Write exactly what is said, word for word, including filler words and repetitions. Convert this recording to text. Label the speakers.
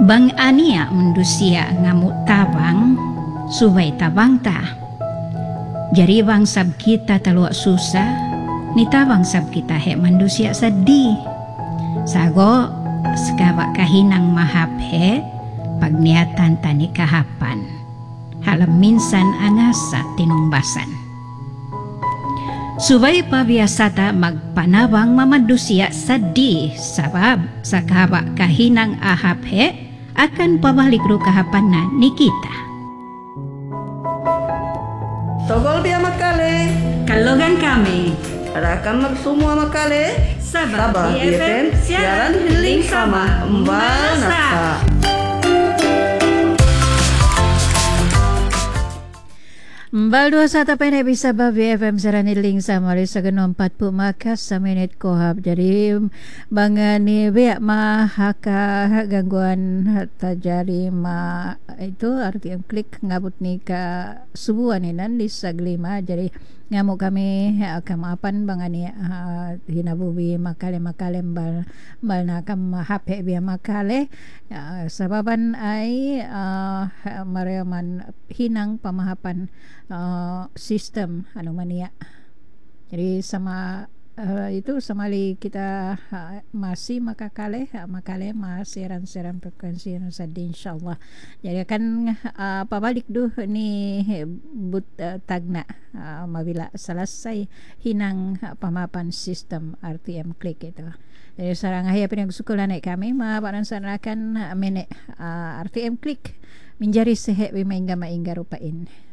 Speaker 1: Bang ania mendusia ngamuk tabang subay tabang ta. Jari bang sab kita taluak susah, ni tabang sab kita hek mendusia sedih. Sago sekabak kahinang mahap he pagniatan tani kahapan. Halam minsan angasa tinumbasan. Subay pabiasata magpanabang mamadusia sedih sabab sakabak kahinang ahap he akan pabalik ru kahapan na ni kita.
Speaker 2: Togol biya makale,
Speaker 1: Kalogan kami
Speaker 2: arakan magsumua makale,
Speaker 1: Sabah
Speaker 2: B F M siaran hening sama Mbak Nasa.
Speaker 3: Mbal dua satu pene bisa ba B F M sarani ling sama ri sagenom empat puluh makas sa menit kohab. Jadi bangani beak ma haka gangguan tajari ma itu arti klik ngabut ni ka subuhan inan di saglima. Jadi ngamuk kami kamapan bangani uh, hinabubi makale makale mbal mbal na kam hape biya makale uh, sababan ay uh, mariaman hinang pamahapan uh, sistem anu mania. Jadi sama uh, itu samali kita uh, masih makakale uh, makale masiran-siran frekuensi anu sadi insyaallah. Jadi akan uh, pabalik duh ni but uh, tagna uh, mabila selesai hinang uh, pamapan sistem R T M klik itu. Jadi sarang ahya pinagsukulan kami maparansan akan uh, menek uh, R T M klik menjadi sehat bima hingga maingga rupain.